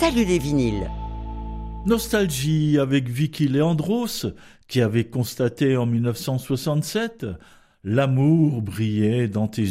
Salut les vinyles. Nostalgie avec Vicky Leandros, qui avait constaté en 1967 « L'amour brillait dans tes yeux ».